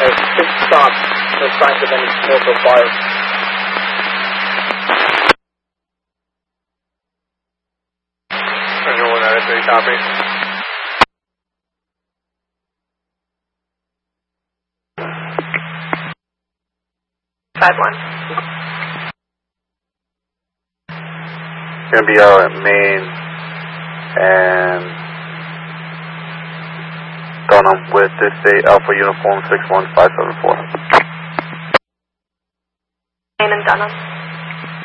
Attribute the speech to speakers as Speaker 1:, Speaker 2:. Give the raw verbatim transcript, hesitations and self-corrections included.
Speaker 1: There's six stops. No signs of any smoke or fire.
Speaker 2: Central one ninety-three, copy.
Speaker 3: five one.
Speaker 2: Gonna be out at Main and Dunham with this eight Alpha Uniform six one five seven four.
Speaker 3: Main and Dunham.